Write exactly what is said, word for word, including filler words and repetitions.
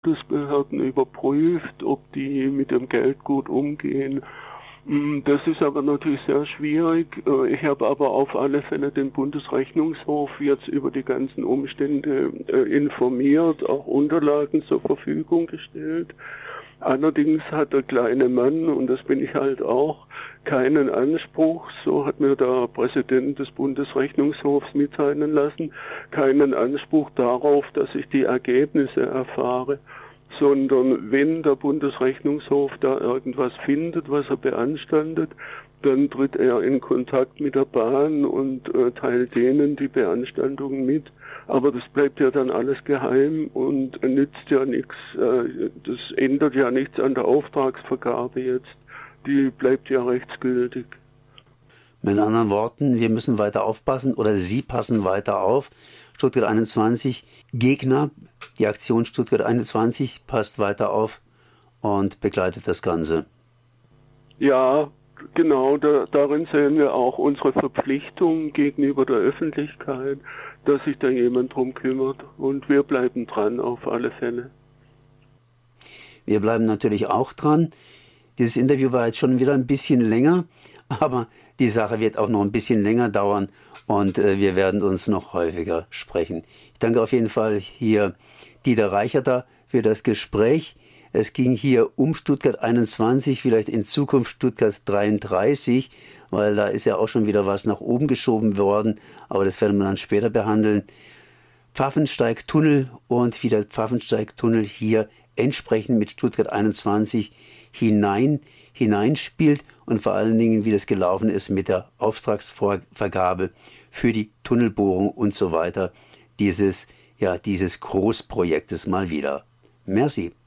Bundesbehörden überprüft, ob die mit dem Geld gut umgehen. Das ist aber natürlich sehr schwierig. Ich habe aber auf alle Fälle den Bundesrechnungshof jetzt über die ganzen Umstände informiert, auch Unterlagen zur Verfügung gestellt. Allerdings hat der kleine Mann, und das bin ich halt auch, keinen Anspruch, so hat mir der Präsident des Bundesrechnungshofs mitteilen lassen, keinen Anspruch darauf, dass ich die Ergebnisse erfahre, sondern wenn der Bundesrechnungshof da irgendwas findet, was er beanstandet, dann tritt er in Kontakt mit der Bahn und äh, teilt denen die Beanstandungen mit. Aber das bleibt ja dann alles geheim und nützt ja nichts. Äh, das ändert ja nichts an der Auftragsvergabe jetzt. Die bleibt ja rechtsgültig. Mit anderen Worten, wir müssen weiter aufpassen oder Sie passen weiter auf. Stuttgart einundzwanzig, Gegner, die Aktion Stuttgart einundzwanzig passt weiter auf und begleitet das Ganze. Ja, genau, da, darin sehen wir auch unsere Verpflichtung gegenüber der Öffentlichkeit, dass sich da jemand drum kümmert. Und wir bleiben dran auf alle Fälle. Wir bleiben natürlich auch dran. Dieses Interview war jetzt schon wieder ein bisschen länger, aber die Sache wird auch noch ein bisschen länger dauern und äh, wir werden uns noch häufiger sprechen. Ich danke auf jeden Fall hier Dieter Reicherter für das Gespräch. Es ging hier um Stuttgart einundzwanzig, vielleicht in Zukunft Stuttgart dreiunddreißig, weil da ist ja auch schon wieder was nach oben geschoben worden, aber das werden wir dann später behandeln. Pfaffensteig-Tunnel und wie der Pfaffensteig-Tunnel hier entsprechend mit Stuttgart einundzwanzig hinein, hineinspielt und vor allen Dingen, wie das gelaufen ist mit der Auftragsvergabe für die Tunnelbohrung und so weiter, dieses, ja, dieses Großprojektes mal wieder. Merci.